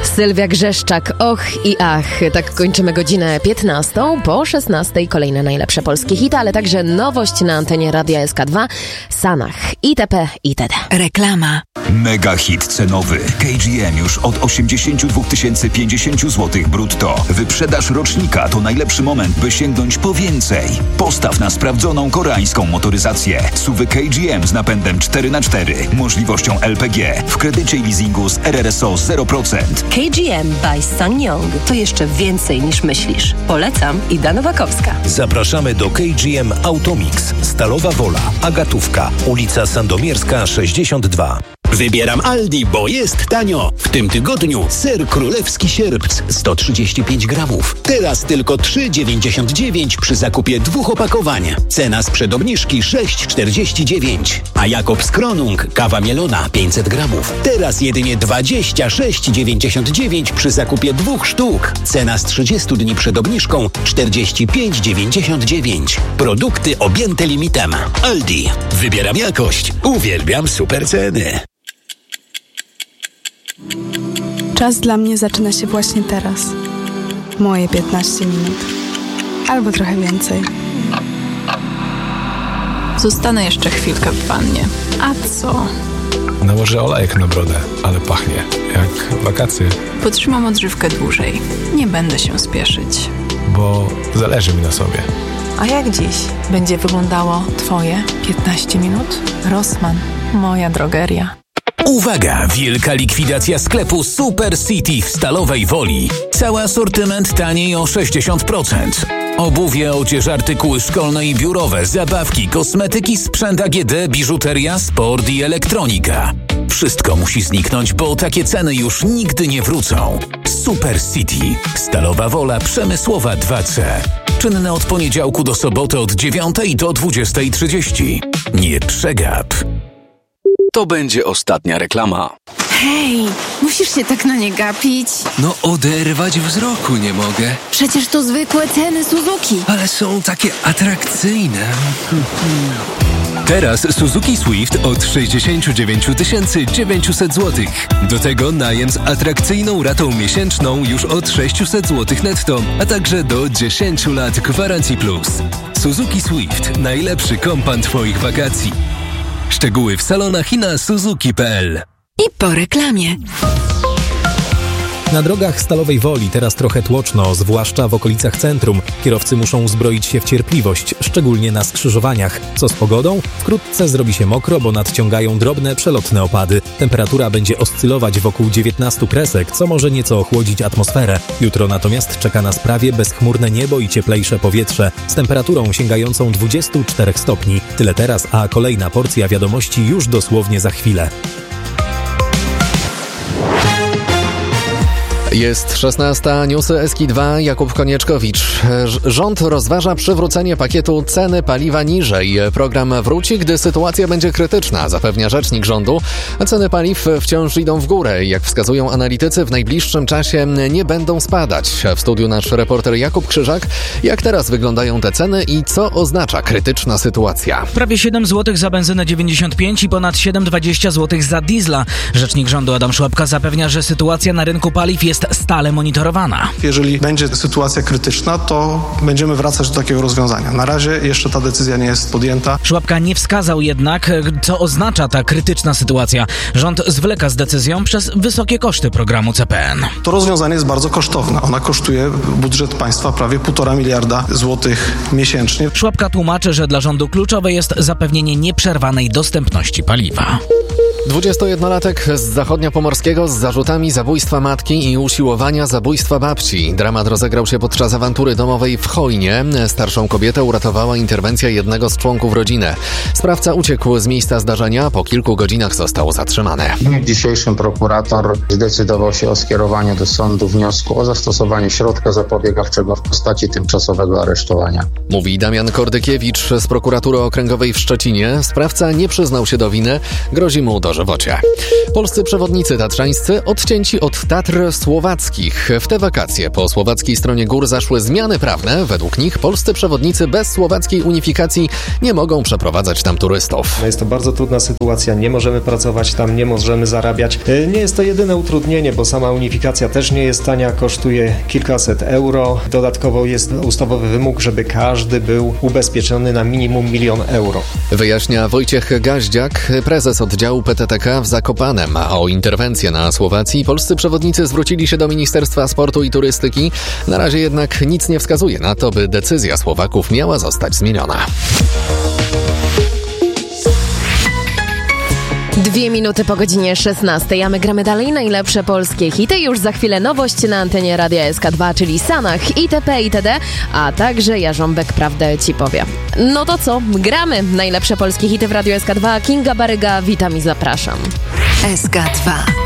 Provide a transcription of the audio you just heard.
Sylwia Grzeszczak, och i ach. Tak kończymy godzinę 15. Po 16 kolejne najlepsze polskie hity, ale także nowość na antenie Radia SK2, Sanach, itp. itd. Reklama. Mega hit cenowy. KGM już od 82 050 zł brutto. Wyprzedaż rocznika to najlepszy moment, by sięgnąć po więcej. Postaw na sprawdzoną koreańską motoryzację. SUV-y KGM z napędem 4x4, możliwością LPG, w kredycie i leasingu z RRSO 0%. KGM by SsangYong to jeszcze więcej niż myślisz. Polecam, Ida Nowakowska. Zapraszamy do KGM Automix, Stalowa Wola, Agatówka, ulica Sandomierska 62. Wybieram Aldi, bo jest tanio. W tym tygodniu ser królewski sierpc 135 gramów. Teraz tylko 3,99 przy zakupie 2 opakowań. Cena sprzed obniżki 6,49. A Jakobs Kronung kawa mielona 500 gramów. Teraz jedynie 26,99 przy zakupie 2 sztuk. Cena z 30 dni przed obniżką 45,99. Produkty objęte limitem. Aldi. Wybieram jakość. Uwielbiam super ceny. Czas dla mnie zaczyna się właśnie teraz. Moje 15 minut. Albo trochę więcej. Zostanę jeszcze chwilkę w wannie. A co? Nałożę olejek na brodę, ale pachnie jak wakacje. Potrzymam odżywkę dłużej. Nie będę się spieszyć. Bo zależy mi na sobie. A jak dziś będzie wyglądało Twoje 15 minut? Rossmann, moja drogeria. Uwaga! Wielka likwidacja sklepu Super City w Stalowej Woli. Cały asortyment taniej o 60%. Obuwie, odzież, artykuły szkolne i biurowe, zabawki, kosmetyki, sprzęt AGD, biżuteria, sport i elektronika. Wszystko musi zniknąć, bo takie ceny już nigdy nie wrócą. Super City. Stalowa Wola, Przemysłowa 2C. Czynne od poniedziałku do soboty od 9 do 20:30. Nie przegap. To będzie ostatnia reklama. Hej, musisz się tak na nie gapić. No oderwać wzroku nie mogę. Przecież to zwykłe ceny Suzuki. Ale są takie atrakcyjne. Teraz Suzuki Swift od 69 900 zł. Do tego najem z atrakcyjną ratą miesięczną już od 600 zł netto, a także do 10 lat gwarancji plus. Suzuki Swift. Najlepszy kompan Twoich wakacji. Szczegóły w salonach i na suzuki.pl. I po reklamie. Na drogach Stalowej Woli teraz trochę tłoczno, zwłaszcza w okolicach centrum. Kierowcy muszą uzbroić się w cierpliwość, szczególnie na skrzyżowaniach. Co z pogodą? Wkrótce zrobi się mokro, bo nadciągają drobne, przelotne opady. Temperatura będzie oscylować wokół 19 kresek, co może nieco ochłodzić atmosferę. Jutro natomiast czeka nas prawie bezchmurne niebo i cieplejsze powietrze, z temperaturą sięgającą 24 stopni. Tyle teraz, a kolejna porcja wiadomości już dosłownie za chwilę. Jest 16, newsy SK2, Jakub Konieczkowicz. Rząd rozważa przywrócenie pakietu ceny paliwa niżej. Program wróci, gdy sytuacja będzie krytyczna, zapewnia rzecznik rządu. Ceny paliw wciąż idą w górę. Jak wskazują analitycy, w najbliższym czasie nie będą spadać. W studiu nasz reporter Jakub Krzyżak. Jak teraz wyglądają te ceny i co oznacza krytyczna sytuacja? Prawie 7 zł za benzynę 95 i ponad 7,20 zł za diesla. Rzecznik rządu Adam Szłapka zapewnia, że sytuacja na rynku paliw jest stale monitorowana. Jeżeli będzie sytuacja krytyczna, to będziemy wracać do takiego rozwiązania. Na razie jeszcze ta decyzja nie jest podjęta. Szłapka nie wskazał jednak, co oznacza ta krytyczna sytuacja. Rząd zwleka z decyzją przez wysokie koszty programu CPN. To rozwiązanie jest bardzo kosztowne. Ona kosztuje budżet państwa prawie 1,5 miliarda złotych miesięcznie. Szłapka tłumaczy, że dla rządu kluczowe jest zapewnienie nieprzerwanej dostępności paliwa. 21-latek z zachodniopomorskiego z zarzutami zabójstwa matki i usiłowania zabójstwa babci. Dramat rozegrał się podczas awantury domowej w Chojnie. Starszą kobietę uratowała interwencja jednego z członków rodziny. Sprawca uciekł z miejsca zdarzenia, po kilku godzinach został zatrzymany. W dniu dzisiejszym prokurator zdecydował się o skierowaniu do sądu wniosku o zastosowanie środka zapobiegawczego w postaci tymczasowego aresztowania. Mówi Damian Kordykiewicz z prokuratury okręgowej w Szczecinie. Sprawca nie przyznał się do winy, grozi mu dożywocie. Polscy przewodnicy tatrzańscy odcięci od Tatr słowackich. W te wakacje po słowackiej stronie gór zaszły zmiany prawne. Według nich polscy przewodnicy bez słowackiej unifikacji nie mogą przeprowadzać tam turystów. Jest to bardzo trudna sytuacja, nie możemy pracować tam, nie możemy zarabiać. Nie jest to jedyne utrudnienie, bo sama unifikacja też nie jest tania, kosztuje kilkaset euro. Dodatkowo jest ustawowy wymóg, żeby każdy był ubezpieczony na minimum 1 000 000 euro. Wyjaśnia Wojciech Gaździak, prezes oddziału PTTK w Zakopanem. A o interwencję na Słowacji polscy przewodnicy zwrócili się do Ministerstwa Sportu i Turystyki. Na razie jednak nic nie wskazuje na to, by decyzja Słowaków miała zostać zmieniona. 2 minuty po godzinie 16, a my gramy dalej najlepsze polskie hity. Już za chwilę nowość na antenie Radia SK2, czyli Sanach, itp. itd., a także Jarząbek prawdę ci powie. No to co? Gramy najlepsze polskie hity w Radiu SK2. Kinga Baryga, witam i zapraszam. SK2